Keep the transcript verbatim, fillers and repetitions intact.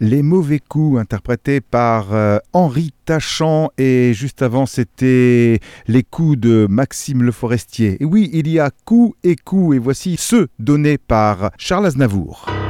Les mauvais coups, interprétés par euh, Henri Tachant, et juste avant c'était Les coups de Maxime Le Forestier. Et oui, il y a coups et coups, et voici ceux donnés par Charles Aznavour.